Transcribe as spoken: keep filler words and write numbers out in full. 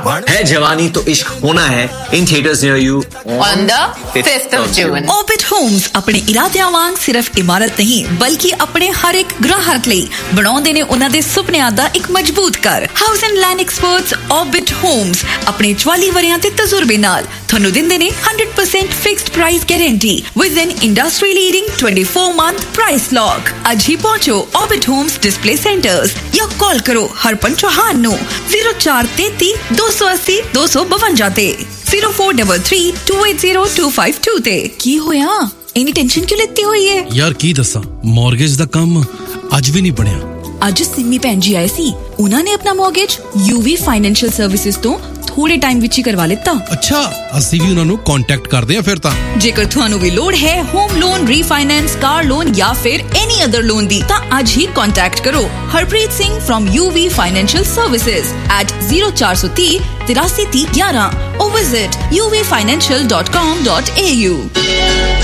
है जवानी तो इश्क होना है in theaters near you on the fifth of June. Orbit Homes ਆਪਣੇ ਇਰਾਦਿਆਂ ਵਾਂਗ ਸਿਰਫ ਇਮਾਰਤ ਨਹੀਂ ਬਲਕਿ ਆਪਣੇ ਹਰ ਇੱਕ ਗ੍ਰਾਹਕ ਲਈ ਬਣਾਉਂਦੇ ਨੇ ਉਹਨਾਂ ਦੇ ਸੁਪਨਿਆਂ ਦਾ ਇੱਕ ਮਜ਼ਬੂਤ ਘਰ। House and land experts Orbit Homes ਆਪਣੇ ਚੁਆਲੀ ਵਰਿਆਂ ਦੇ ਤਜਰਬੇ ਨਾਲ ਤੁਹਾਨੂੰ ਦਿੰਦੇ ਨੇ one hundred percent fixed price guarantee with an industry leading twenty-four month price lock। ਅੱਜ ਹੀ ਪਹੁੰਚੋ Orbit Homes display centers ਜਾਂ ਕਾਲ ਕਰੋ ਹਰਪਨ ਚੌਹਾਨ ਨੂੰ zero four three three two eight zero two two five ਤੇ zero four three three two eight zero two five two ਤੇ। ਕੀ ਹੋਇਆ ਇੰਨੀ tension ਕਿਉਂ ਲੈਤੀ ਹੋਈ ਹੈ ਯਾਰ? ਕੀ ਦੱਸਾਂ, ਮੌਰਗੇਜ ਦਾ ਕੰਮ ਅੱਜ ਵੀ ਨਹੀਂ ਬਣਿਆ। ਅੱਜ ਸਿੰਮੀ ਭੈਣ ਜੀ ਆਏ ਸੀ, ਉਹਨਾਂ ਨੇ ਆਪਣਾ ਮੌਰਗੇਜ ਯੂਵੀ ਫਾਈਨੈਂਸ਼ੀਅਲ ਸਰਵਿਸਿਜ਼ ਤੋਂ ਥੋੜੇ ਟਾਈਮ ਵਿੱਚ ਹੀ ਕਰਵਾ ਲਿੱਤਾ। ਅੱਛਾ, ਅਸੀਂ ਵੀ ਉਹਨਾਂ ਨੂੰ ਕੰਟੈਕਟ ਕਰਦੇ ਹਾਂ ਫਿਰ ਤਾਂ। ਜੇਕਰ ਤੁਹਾਨੂੰ ਵੀ ਲੋੜ ਹੈ home loan, refinance, car loan ਜਾਂ ਫਿਰ ਐਨੀ ਅਦਰ ਲੋਨ ਦੀ ਤਾਂ ਅੱਜ ਹੀ ਕੰਟੈਕਟ ਕਰੋ Harpreet Singh firm UV financial services at zero four three three eight three one one or visit u v financial dot com dot a u।